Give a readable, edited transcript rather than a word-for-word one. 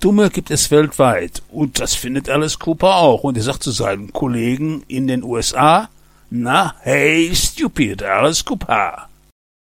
Dumme gibt es weltweit. Und das findet Alice Cooper auch. Und er sagt zu seinen Kollegen in den USA, na, hey, stupid, Alice Cooper.